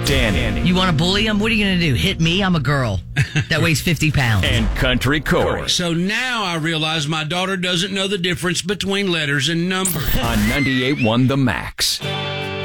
Danny. You want to bully him? What are you going to do? Hit me? I'm a girl that weighs 50 pounds. And Country Corey. So now I realize my daughter doesn't know the difference between letters and numbers. On 98.1 The Max.